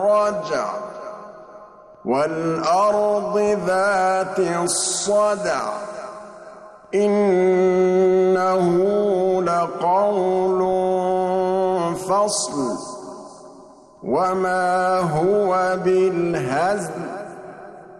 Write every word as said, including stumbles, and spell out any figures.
رجع والأرض ذات الصدع إنه لقول فصل وما هو بالهزل